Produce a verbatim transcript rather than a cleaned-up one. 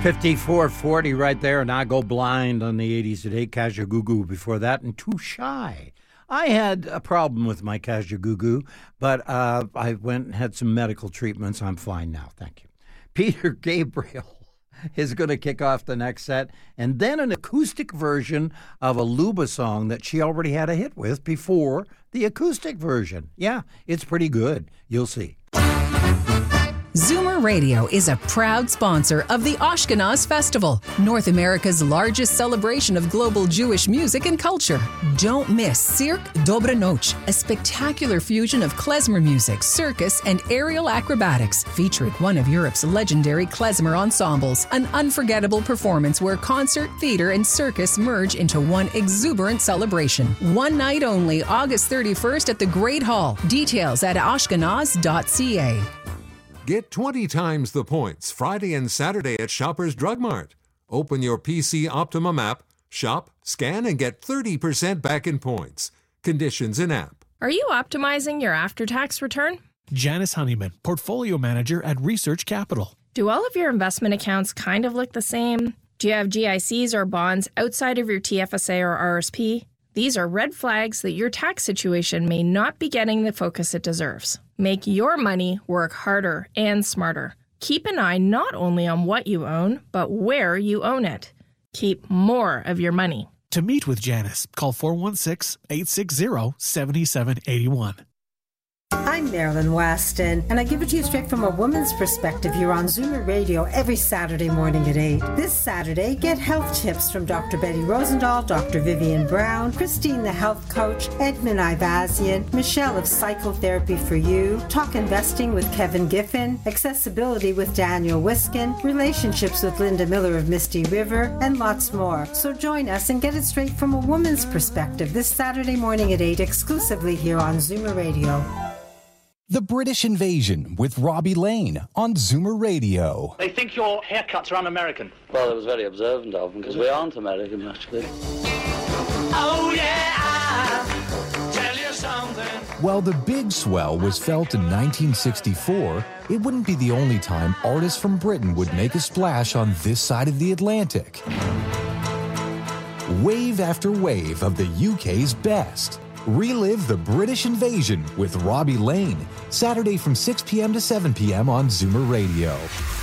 fifty-four forty right there, and I Go Blind on the eighties today. Kajagoogoo before that, and Too Shy. I had a problem with my Kajagoogoo, but uh, I went and had some medical treatments. I'm fine now, thank you. Peter Gabriel is going to kick off the next set, and then an acoustic version of a Luba song that she already had a hit with before the acoustic version. Yeah, it's pretty good. You'll see. Zoomer Radio is a proud sponsor of the Ashkenaz Festival, North America's largest celebration of global Jewish music and culture. Don't miss Cirque Dobre Noche, a spectacular fusion of klezmer music, circus, and aerial acrobatics, featuring one of Europe's legendary klezmer ensembles. An unforgettable performance where concert, theater, and circus merge into one exuberant celebration. One night only, August thirty-first at the Great Hall. Details at ashkenaz dot c a. Get twenty times the points Friday and Saturday at Shoppers Drug Mart. Open your P C Optimum app, shop, scan, and get thirty percent back in points. Conditions in app. Are you optimizing your after-tax return? Janice Honeyman, Portfolio Manager at Research Capital. Do all of your investment accounts kind of look the same? Do you have G I Cs or bonds outside of your T F S A or R S P? These are red flags that your tax situation may not be getting the focus it deserves. Make your money work harder and smarter. Keep an eye not only on what you own, but where you own it. Keep more of your money. To meet with Janice, call four one six, eight six zero, seven seven eight one. I'm Marilyn Weston, and I give it to you straight from a woman's perspective here on Zoomer Radio every Saturday morning at eight. This Saturday, get health tips from Doctor Betty Rosendahl, Doctor Vivian Brown, Christine the Health Coach, Edmund Ivazian, Michelle of Psychotherapy for You, Talk Investing with Kevin Giffen, Accessibility with Daniel Wiskin, Relationships with Linda Miller of Misty River, and lots more. So join us and get it straight from a woman's perspective this Saturday morning at eight exclusively here on Zoomer Radio. The British Invasion with Robbie Lane on Zoomer Radio. They think your haircuts are un-American. Well, it was very observant of them because we aren't American, actually. Oh, yeah, I'll tell you something. While the big swell was felt in nineteen sixty-four, it wouldn't be the only time artists from Britain would make a splash on this side of the Atlantic. Wave after wave of the U K's best. Relive the British Invasion with Robbie Lane, Saturday from six p.m. to seven p.m. on Zoomer Radio.